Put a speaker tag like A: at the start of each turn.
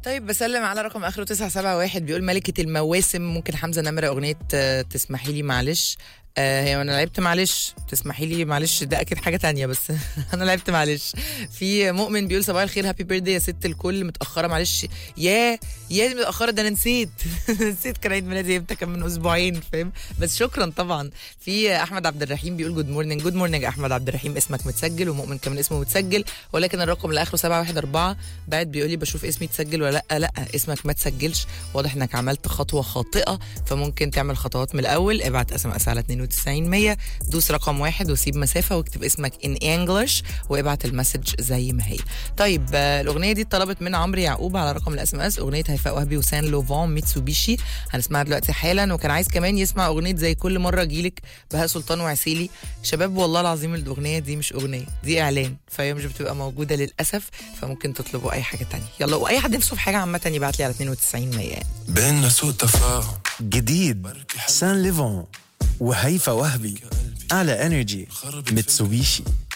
A: طيب بسلم على رقم اخره 971 بيقول ملكة المواسم، ممكن حمزة نمرة اغنية تسمحي لي معلش. هي انا لعبت معلش، تسمحي لي معلش ده اكيد حاجه تانية بس انا لعبت معلش. في مؤمن بيقول صباح الخير هابي بيرثدي يا ست الكل، متاخره معلش. يا دي متاخره، ده انا نسيت نسيت كان عيد ميلادي امتى، كان من اسبوعين فاهم، بس شكرا طبعا. في احمد عبد الرحيم بيقول جود مورنينج. جود مورنينج احمد عبد الرحيم، اسمك متسجل، ومؤمن كمان اسمه متسجل، ولكن الرقم اللي اخره 714 بعد بيقول لي بشوف اسمي اتسجل ولا لا. لا اسمك ما تسجلش، واضح انك عملت خطوه خاطئه، فممكن تعمل خطوات من الاول. ابعت اس ام اس على 92 دوس رقم 1 وسيب مسافة واكتب اسمك in English وابعت المسج زي ما هي. طيب الأغنية دي اتطلبت من عمرو يعقوب على رقم الاس ام اس، أغنية هيفاء وهبي وسان لوفون ميتسوبيشي، هنسمعها دلوقتي حالا. وكان عايز كمان يسمع أغنية زي كل مرة جيلك بهاء سلطان وعسيلي. شباب والله العظيم الأغنية دي مش أغنية، دي إعلان، فهي مش بتبقى موجودة للأسف، فممكن تطلبوا أي حاجة تانية. يلا، وأي حد نفسه في حاجة عامة يبعت لي على 92
B: بيننا سوء تفاهم
C: جديد سان ليفون وهيفا وهبي على انرجي ميتسوبيشي.